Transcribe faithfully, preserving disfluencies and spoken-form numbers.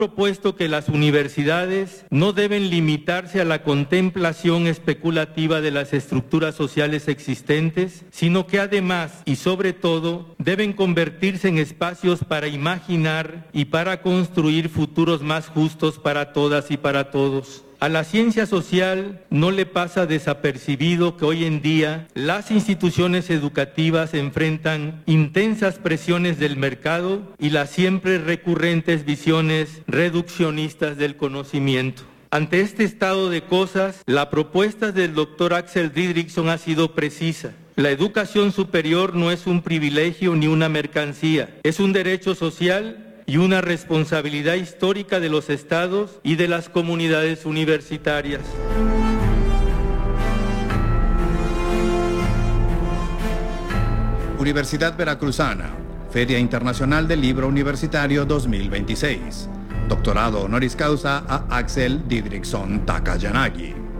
propuesto que las universidades no deben limitarse a la contemplación especulativa de las estructuras sociales existentes, sino que además y sobre todo deben convertirse en espacios para imaginar y para construir futuros más justos para todas y para todos. A la ciencia social no le pasa desapercibido que hoy en día las instituciones educativas enfrentan intensas presiones del mercado y las siempre recurrentes visiones reduccionistas del conocimiento. Ante este estado de cosas, la propuesta del doctor Axel Didrikson ha sido precisa. La educación superior no es un privilegio ni una mercancía, es un derecho social y una responsabilidad histórica de los estados y de las comunidades universitarias. Universidad Veracruzana, Feria Internacional del Libro Universitario dos mil veintiséis. Doctorado honoris causa a Axel Didrikson Takayanagi.